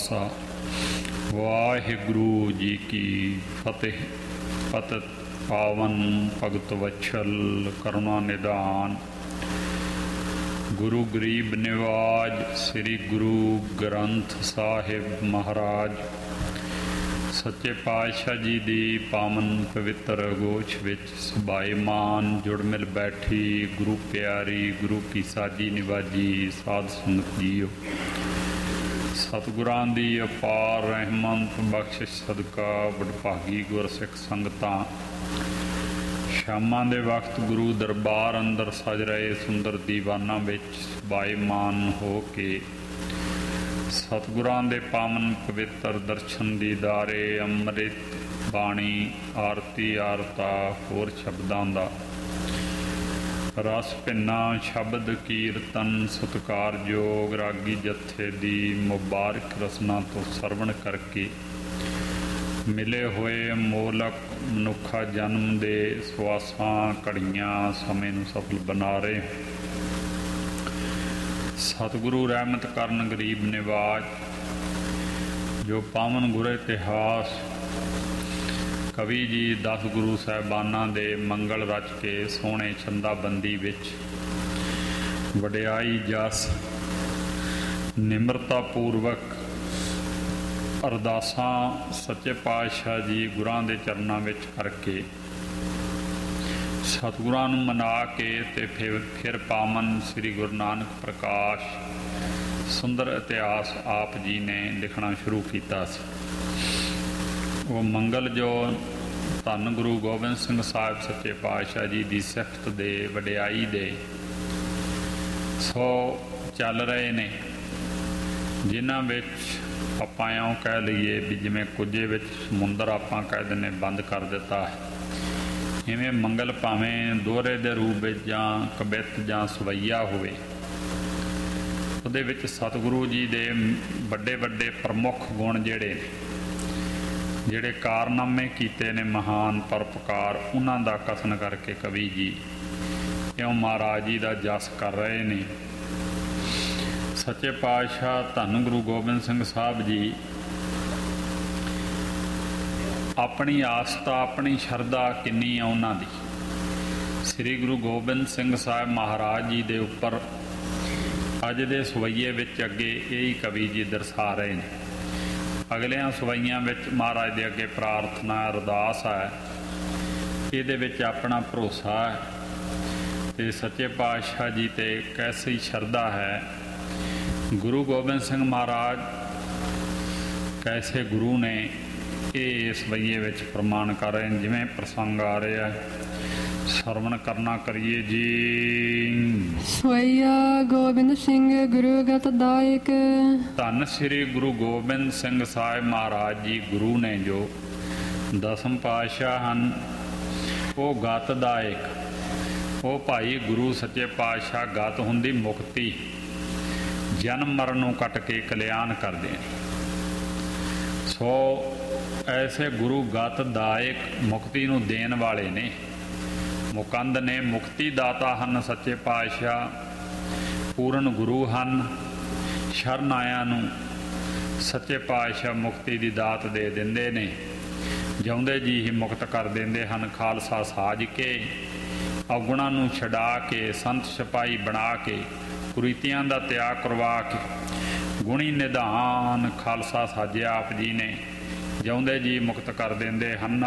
ਖਾਲਸਾ ਵਾਹਿਗੁਰੂ ਜੀ ਕੀ ਫਤਿਹ। ਪਤਿਤ ਪਾਵਨ ਭਗਤ ਵਛਲ ਕਰੁਣਾ ਨਿਦਾਨ ਗੁਰੂ ਗਰੀਬ ਨਿਵਾਜ ਸ੍ਰੀ ਗੁਰੂ ਗ੍ਰੰਥ ਸਾਹਿਬ ਮਹਾਰਾਜ ਸੱਚੇ ਪਾਤਸ਼ਾਹ ਜੀ ਦੀ ਪਾਵਨ ਪਵਿੱਤਰ ਗੋਸ਼ ਵਿੱਚ ਸਬਾਈਮਾਨ ਜੁੜ ਮਿਲ ਬੈਠੀ ਗੁਰੂ ਪਿਆਰੀ ਗੁਰੂ ਕੀ ਸਾਜੀ ਨਿਵਾਜੀ ਸਾਧ ਸੰਗਤ ਜੀਓ। ਸਤਿਗੁਰਾਂ ਦੀ ਅਪਾਰ ਰਹਿਮਤ ਬਖਸ਼ਿਸ਼ ਸਦਕਾ ਵਡਭਾਗੀ ਗੁਰਸਿੱਖ ਸੰਗਤਾਂ ਸ਼ਾਮਾਂ ਦੇ ਵਕਤ ਗੁਰੂ ਦਰਬਾਰ ਅੰਦਰ ਸਜ ਰਹੇ ਸੁੰਦਰ ਦੀਵਾਨਾਂ ਵਿੱਚ ਸਬਾਈਮਾਨ ਹੋ ਕੇ ਸਤਿਗੁਰਾਂ ਦੇ ਪਾਵਨ ਪਵਿੱਤਰ ਦਰਸ਼ਨ ਦੀਦਾਰੇ ਅੰਮ੍ਰਿਤ ਬਾਣੀ ਆਰਤੀ ਆਰਤਾ ਹੋਰ ਸ਼ਬਦਾਂ ਦਾ ਰਸ ਭਿੰਨਾ ਸ਼ਬਦ ਕੀਰਤਨ ਸਤਿਕਾਰਯੋਗ ਰਾਗੀ ਜੱਥੇ ਦੀ ਮੁਬਾਰਕ ਰਸਨਾ ਤੋਂ ਸਰਵਣ ਕਰਕੇ ਮਿਲੇ ਹੋਏ ਮੋਲਕ ਮਨੁੱਖਾ ਜਨਮ ਦੇ ਸਵਾਸਾਂ ਘੜੀਆਂ ਸਮੇਂ ਨੂੰ ਸਫਲ ਬਣਾ ਰਹੇ ਸਤਿਗੁਰੂ ਰਹਿਮਤ ਕਰਨ ਗਰੀਬ ਨਿਵਾਜ ਜੋ ਪਾਵਨ ਗੁਰ ਇਤਿਹਾਸ ਕਵੀ ਜੀ 10 ਗੁਰੂ ਸਾਹਿਬਾਨਾਂ ਦੇ ਮੰਗਲ ਰਚ ਕੇ ਸੋਹਣੇ ਛੰਦਾਬੰਦੀ ਵਿੱਚ ਵਡਿਆਈ ਜਸ ਨਿਮਰਤਾ ਪੂਰਵਕ ਅਰਦਾਸਾਂ ਸੱਚੇ ਪਾਤਸ਼ਾਹ ਜੀ ਗੁਰਾਂ ਦੇ ਚਰਨਾਂ ਵਿੱਚ ਕਰਕੇ ਸਤਿਗੁਰਾਂ ਨੂੰ ਮਨਾ ਕੇ ਤੇ ਫਿਰ ਪਾਵਨ ਸ੍ਰੀ ਗੁਰੂ ਨਾਨਕ ਪ੍ਰਕਾਸ਼ ਸੁੰਦਰ ਇਤਿਹਾਸ ਆਪ ਜੀ ਨੇ ਲਿਖਣਾ ਸ਼ੁਰੂ ਕੀਤਾ ਸੀ। ਉਹ ਮੰਗਲ ਜੋ ਧੰਨ ਗੁਰੂ ਗੋਬਿੰਦ ਸਿੰਘ ਸਾਹਿਬ ਸੱਚੇ ਪਾਤਸ਼ਾਹ ਜੀ ਦੀ ਸਿਫਤ ਦੇ ਵਡਿਆਈ ਦੇ ਸੋ ਚੱਲ ਰਹੇ ਨੇ, ਜਿਨ੍ਹਾਂ ਵਿੱਚ ਆਪਾਂ ਇਉਂ ਕਹਿ ਲਈਏ ਵੀ ਜਿਵੇਂ ਕੁੱਜੇ ਵਿੱਚ ਸਮੁੰਦਰ ਆਪਾਂ ਕਹਿ ਦਿੰਦੇ ਬੰਦ ਕਰ ਦਿੱਤਾ ਹੈ, ਇਵੇਂ ਮੰਗਲ ਭਾਵੇਂ ਦੋਹਰੇ ਦੇ ਰੂਪ ਵਿੱਚ ਜਾਂ ਕਬਿੱਤ ਜਾਂ ਸਵਈਆ ਹੋਵੇ, ਉਹਦੇ ਵਿੱਚ ਸਤਿਗੁਰੂ ਜੀ ਦੇ ਵੱਡੇ ਵੱਡੇ ਪ੍ਰਮੁੱਖ ਗੁਣ ਜਿਹੜੇ ਕਾਰਨਾਮੇ ਕੀਤੇ ਨੇ ਮਹਾਨ ਪਰਉਪਕਾਰ, ਉਹਨਾਂ ਦਾ ਕਥਨ ਕਰਕੇ ਕਵੀ ਜੀ ਇਉਂ ਮਹਾਰਾਜ ਜੀ ਦਾ ਜਸ ਕਰ ਰਹੇ ਨੇ। ਸੱਚੇ ਪਾਤਸ਼ਾਹ ਧੰਨ ਗੁਰੂ ਗੋਬਿੰਦ ਸਿੰਘ ਸਾਹਿਬ ਜੀ ਆਪਣੀ ਆਸਥਾ ਆਪਣੀ ਸ਼ਰਧਾ ਕਿੰਨੀ ਆ ਉਹਨਾਂ ਦੀ। ਸ੍ਰੀ ਗੁਰੂ ਗੋਬਿੰਦ ਸਿੰਘ ਸਾਹਿਬ ਮਹਾਰਾਜ ਜੀ ਦੇ ਉੱਪਰ ਅੱਜ ਦੇ ਸਵਈਏ ਵਿੱਚ ਅੱਗੇ ਇਹੀ ਕਵੀ ਜੀ ਦਰਸਾ ਰਹੇ ਨੇ। ਅਗਲਿਆਂ ਸਵਈਆਂ ਵਿੱਚ ਮਹਾਰਾਜ ਦੇ ਅੱਗੇ ਪ੍ਰਾਰਥਨਾ ਅਰਦਾਸ ਹੈ, ਇਹਦੇ ਵਿੱਚ ਆਪਣਾ ਭਰੋਸਾ ਹੈ ਅਤੇ ਸੱਚੇ ਪਾਤਸ਼ਾਹ ਜੀ 'ਤੇ ਕੈਸੀ ਸ਼ਰਧਾ ਹੈ। ਗੁਰੂ ਗੋਬਿੰਦ ਸਿੰਘ ਮਹਾਰਾਜ ਕੈਸੇ ਗੁਰੂ ਨੇ ਇਹ ਇਸ ਸਵਈਏ ਵਿੱਚ ਪ੍ਰਮਾਣ ਕਰ ਰਹੇ ਨੇ। ਜਿਵੇਂ ਪ੍ਰਸੰਗ ਆ ਰਿਹਾ ਸਰਵਣ ਕਰਨਾ ਕਰੀਏ ਜੀ। ਸਵਈਆ ਗੋਬਿੰਦ ਸਿੰਘ ਗੁਰੂ ਗਤ ਦਾਇਕ। ਧੰਨ ਸ੍ਰੀ ਗੁਰੂ ਗੋਬਿੰਦ ਸਿੰਘ ਸਾਹਿਬ ਮਹਾਰਾਜ ਜੀ ਗੁਰੂ ਨੇ ਜੋ ਦਸਮ ਪਾਤਸ਼ਾਹ ਹਨ, ਉਹ ਗਤ ਦਾਇਕ। ਉਹ ਭਾਈ ਗੁਰੂ ਸੱਚੇ ਪਾਤਸ਼ਾਹ ਗਤ ਹੁੰਦੀ ਮੁਕਤੀ, ਜਨਮ ਮਰਨ ਨੂੰ ਕੱਟ ਕੇ ਕਲਿਆਣ ਕਰਦੇ ਨੇ। ਸੋ ਐਸੇ ਗੁਰੂ ਗਤ ਦਾਇਕ ਮੁਕਤੀ ਨੂੰ ਦੇਣ ਵਾਲੇ ਨੇ, ਮੁਕੰਦ ਨੇ, ਮੁਕਤੀ ਦਾਤਾ ਹਨ ਸੱਚੇ ਪਾਤਸ਼ਾਹ, ਪੂਰਨ ਗੁਰੂ ਹਨ। ਸ਼ਰਨ ਆਇਆਂ ਨੂੰ ਸੱਚੇ ਪਾਤਸ਼ਾਹ ਮੁਕਤੀ ਦੀ ਦਾਤ ਦੇ ਦਿੰਦੇ ਨੇ, ਜਿਉਂਦੇ ਜੀ ਹੀ ਮੁਕਤ ਕਰ ਦਿੰਦੇ ਹਨ। ਖਾਲਸਾ ਸਾਜ ਕੇ ਔਗੁਣਾਂ ਨੂੰ ਛਡਾ ਕੇ ਸੰਤ ਸਿਪਾਹੀ ਬਣਾ ਕੇ ਕੁਰੀਤੀਆਂ ਦਾ ਤਿਆਗ ਕਰਵਾ ਕੇ ਗੁਣੀ ਨਿਧਾਨ ਖਾਲਸਾ ਸਾਜਿਆ ਆਪ ਜੀ ਨੇ, ਜਿਉਂਦੇ ਜੀ ਮੁਕਤ ਕਰ ਦਿੰਦੇ ਹਨ।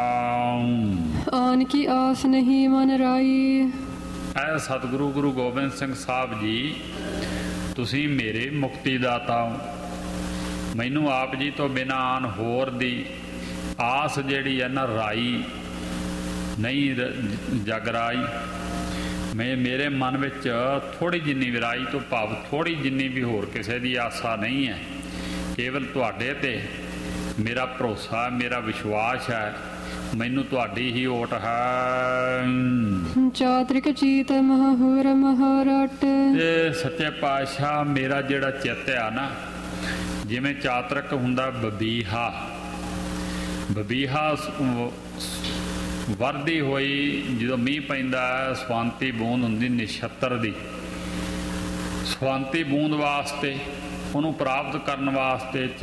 ਆਨ ਕੀ ਆਸ ਨਹੀਂ ਮਨ ਰਾਈ। ਐ ਸਤਿਗੁਰੂ ਗੁਰੂ ਗੋਬਿੰਦ ਸਿੰਘ ਸਾਹਿਬ ਜੀ, ਤੁਸੀਂ ਮੇਰੇ ਮੁਕਤੀ ਦਾਤਾ ਹੋ। ਮੈਨੂੰ ਆਪ ਜੀ ਤੋਂ ਬਿਨਾਂ ਆਨ ਹੋਰ ਦੀ ਆਸ ਜਿਹੜੀ ਹੈ ਨਾ ਰਾਈ ਨਹੀਂ ਜਗ ਰਾਈ। ਮੇਰੇ ਮਨ ਵਿੱਚ ਥੋੜ੍ਹੀ ਜਿੰਨੀ ਵੀ ਰਾਈ ਤੋਂ ਭਾਵ ਥੋੜ੍ਹੀ ਜਿੰਨੀ ਵੀ ਹੋਰ ਕਿਸੇ ਦੀ ਆਸਾ ਨਹੀਂ ਹੈ, ਕੇਵਲ ਤੁਹਾਡੇ 'ਤੇ ਮੇਰਾ ਭਰੋਸਾ ਮੇਰਾ ਵਿਸ਼ਵਾਸ ਹੈ, ਮੈਨੂੰ ਤੁਹਾਡੀ ਹੀ ਓਟ ਹੈ। ਚਾਤ੍ਰਿਕ ਚੀਤ ਮਹਾਹੂਰ ਮਹਾਰਟ। ਤੇ ਸੱਚੇ ਪਾਤਸ਼ਾਹ ਮੇਰਾ ਜਿਹੜਾ ਚਿੱਤ ਆ ਨਾ, ਜਿਵੇਂ ਚਾਤ੍ਰਿਕ ਹੁੰਦਾ ਬਬੀਹਾ ਵਰਦੀ ਹੋਈ ਜਦੋਂ ਮੀਂਹ ਪੈਂਦਾ ਸਵੰਤੀ ਬੂੰਦ ਹੁੰਦੀ ਨਛੱਤਰ ਦੀ, ਸਵੰਤੀ ਬੂੰਦ ਵਾਸਤੇ ਉਹਨੂੰ ਪ੍ਰਾਪਤ ਕਰਨ ਵਾਸਤੇ